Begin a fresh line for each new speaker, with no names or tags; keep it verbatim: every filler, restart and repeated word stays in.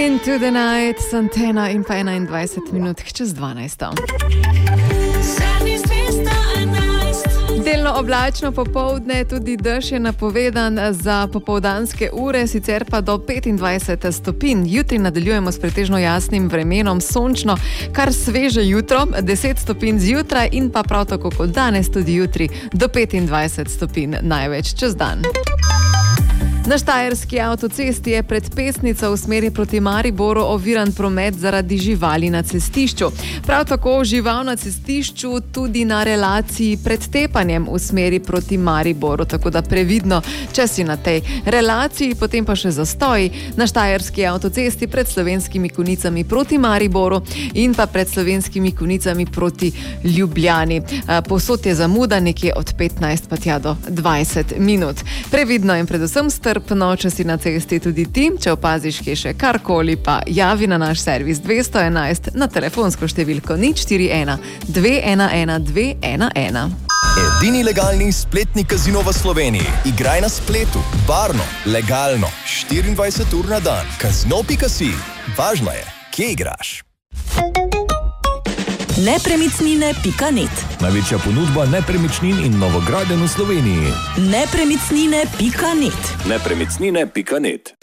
Into the night, Santana in pa enaindvajset minut čez dvanajsto. Delno oblačno popoldne, tudi dež je napovedan za popoldanske ure, sicer pa do petindvajset stopinj. Jutri nadaljujemo s pretežno jasnim vremenom, sončno, kar sveže jutro, deset stopinj zjutraj in pa prav tako kot danes tudi jutri do petindvajset stopinj največ čez dan. Na štajerski avtocesti je pred Pesnico v smeri proti Mariboru oviran promet zaradi živali na cestišču. Prav tako žival na cestišču tudi na relaciji pred Tepanjem v smeri proti Mariboru, tako da previdno, če si na tej relaciji, potem pa še zastoji na štajerski avtocesti pred Slovenskimi Konjicami proti Mariboru in pa pred Slovenskimi Konjicami proti Ljubljani. Povsod je zamuda nekje od petnajst pa tja do dvajset minut. Previdno in predvsem strpno, če si na cesti tudi ti, če opaziš kje še karkoli, pa javi na naš servis dvesto enajst na telefonsko številko nič štiri ena dve ena ena dve ena ena.
Edini legalni spletni kazino v Sloveniji. Igraj na spletu, varno, legalno, štiriindvajset ur na dan. Kazino pika si. Važno je, kje igraš.
nepremičnine pika net.
Največja ponudba nepremičnin in novogradenj v Sloveniji.
nepremičnine pika net.
nepremičnine pika net